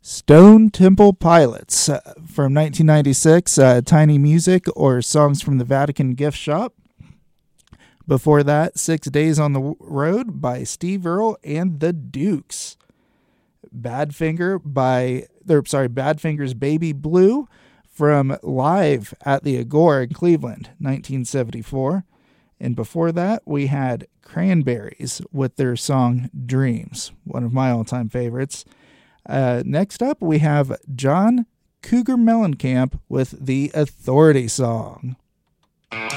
Stone Temple Pilots from 1996, Tiny Music or Songs from the Vatican Gift Shop. Before that, 6 Days on the Road by Steve Earle and the Dukes. Badfinger's Baby Blue from Live at the Agora in Cleveland, 1974. And before that, we had Cranberries with their song Dreams, one of my all-time favorites. Next up, we have John Cougar Mellencamp with the Authority song.